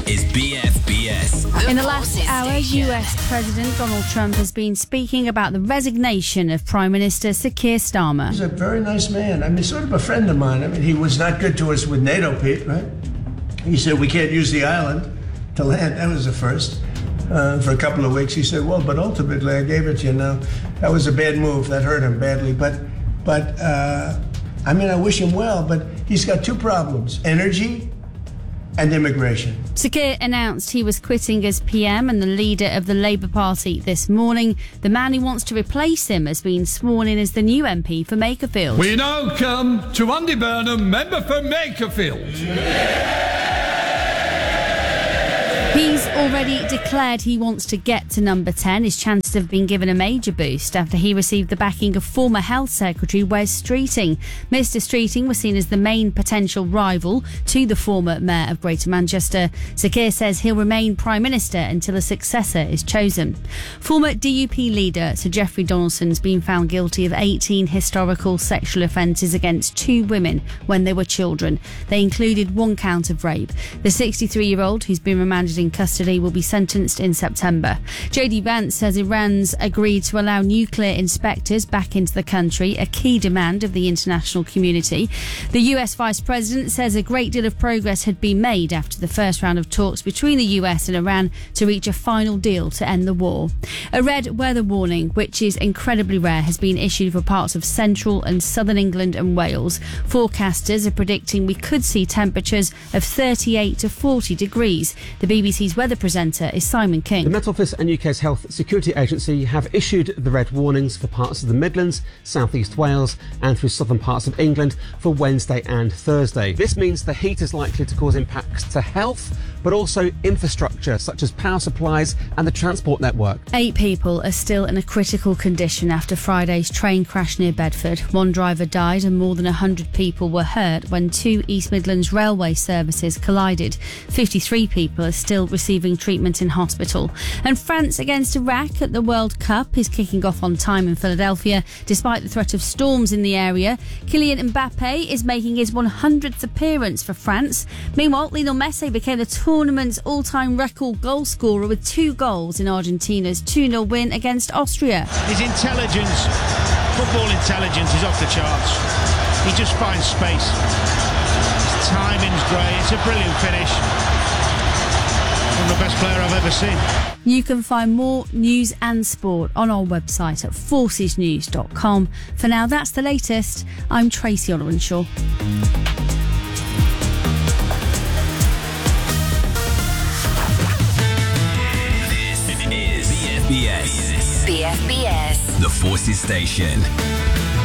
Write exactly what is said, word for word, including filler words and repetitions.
is B F B S. In the last hour, U S President Donald Trump has been speaking about the resignation of Prime Minister Sir Keir Starmer. He's a very nice man. I mean, sort of a friend of mine. I mean, he was not good to us with NATO, Pete, right? He said we can't use the island to land. That was the first. Uh, for a couple of weeks, he said, well, but ultimately I gave it to you now. That was a bad move. That hurt him badly. But, but uh, I mean, I wish him well, but he's got two problems, energy and immigration. Sir Keir announced he was quitting as P M and the leader of the Labour Party this morning. The man who wants to replace him has been sworn in as the new M P for Makerfield. We now come to Andy Burnham, member for Makerfield. He's already declared he wants to get to number ten. His chances have been given a major boost after he received the backing of former Health Secretary Wes Streeting. Mister Streeting was seen as the main potential rival to the former Mayor of Greater Manchester. Sir Keir says he'll remain Prime Minister until a successor is chosen. Former D U P leader Sir Geoffrey Donaldson's been found guilty of eighteen historical sexual offences against two women when they were children. They included one count of rape. The sixty-three-year-old, who's been remanded in custody, will be sentenced in September. J D Vance says Iran's agreed to allow nuclear inspectors back into the country, a key demand of the international community. The U S Vice President says a great deal of progress had been made after the first round of talks between the U S and Iran to reach a final deal to end the war. A red weather warning, which is incredibly rare, has been issued for parts of central and southern England and Wales. Forecasters are predicting we could see temperatures of thirty-eight to forty degrees. The B B C's weather presenter is Simon King. The Met Office and U K's Health Security Agency have issued the red warnings for parts of the Midlands, South East Wales and through southern parts of England for Wednesday and Thursday. This means the heat is likely to cause impacts to health, but also infrastructure such as power supplies and the transport network. Eight people are still in a critical condition after Friday's train crash near Bedford. One driver died and more than one hundred people were hurt when two East Midlands railway services collided. fifty-three people are still receiving treatment in hospital. And France against Iraq at the World Cup is kicking off on time in Philadelphia despite the threat of storms in the area. Kylian Mbappe is making his one hundredth appearance for France. Meanwhile, Lionel Messi became the tournament's all-time record goal scorer with two goals in Argentina's two nil win against Austria. His intelligence, football intelligence, is off the charts. He just finds space. His timing's great. It's a brilliant finish. One of the best player I've ever seen. You can find more news and sport on our website at forces news dot com. For now, that's the latest. I'm Tracy Olwenshaw. This is B F B S. B F B S. The Forces Station.